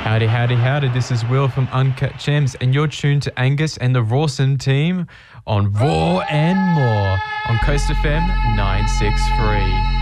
Howdy, howdy, howdy. This is Will from Uncut Gems, and you're tuned to Angus and the Rawson team on Raw and More on Coast FM 963.